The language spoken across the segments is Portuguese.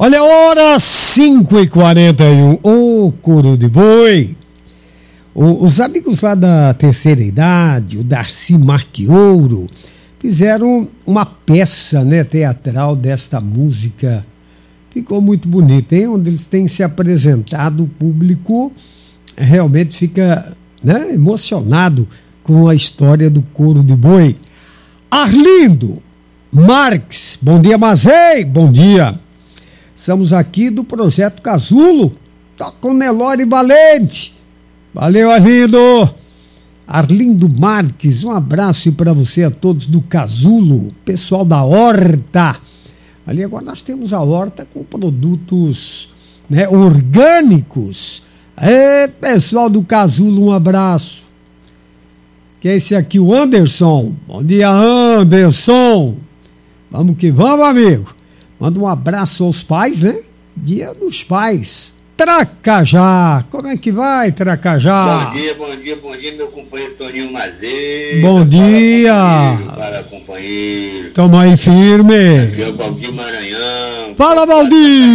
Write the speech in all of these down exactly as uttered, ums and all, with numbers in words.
Olha, hora cinco e quarenta e um, ô couro de boi. O, os amigos lá da terceira idade, o Darcy Marquiouro, fizeram uma peça, né, teatral desta música. Ficou muito bonita, hein? Onde eles têm se apresentado, o público realmente fica, né, emocionado com a história do couro de boi. Arlindo Marques, bom dia, Mazei, bom dia. Estamos aqui do Projeto Casulo, tá com Nelore Valente. Valeu, Arlindo. Arlindo Marques, um abraço para você, a todos do Casulo, pessoal da Horta. Ali agora nós temos a Horta com produtos, né, orgânicos. É, pessoal do Casulo, um abraço. Que é esse aqui, o Anderson. Bom dia, Anderson. Vamos que vamos, amigo. Manda um abraço aos pais, né? Dia dos Pais. Tracajá. Como é que vai, Tracajá? Bom dia, bom dia, bom dia, meu companheiro Toninho Mazeiro. Bom dia. Para companheiro. Tamo aí firme. Aqui é o Valdir Maranhão. Fala, Valdir.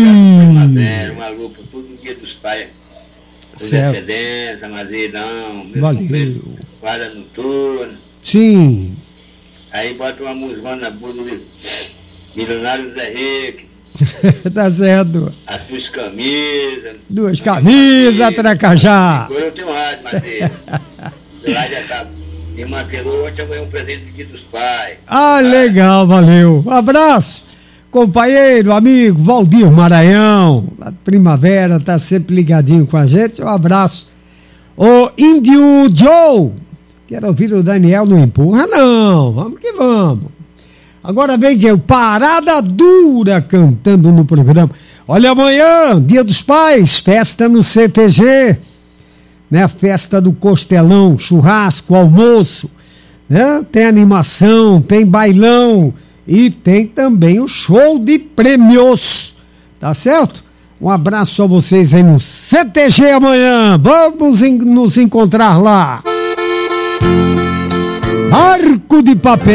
Um alô para todo o Dia dos Pais. Os Excelência, Mazeirão. Valeu. Para no turno. Sim. Aí bota uma música na bunda do Milionário Zé Rico. Tá certo. As suas camisas. Duas camisas, Tracajá. Agora eu tenho rádio, Mazeiro. Lá já tá. Me mantelou, ontem eu ganhei um presente do Dia dos Pais. Ah, legal, valeu. Um abraço, companheiro, amigo, Valdir Maranhão. A Primavera tá sempre ligadinho com a gente. Um abraço. Ô, Índio Joe. Quero ouvir o Daniel, não empurra, não. Vamos que vamos. Agora vem que é o Parada Dura cantando no programa. Olha, amanhã, Dia dos Pais, festa no C T G, né? Festa do Costelão, churrasco, almoço, né? Tem animação, tem bailão e tem também o show de prêmios, tá certo? Um abraço a vocês aí no C T G amanhã. Vamos em, nos encontrar lá. Arco de papel.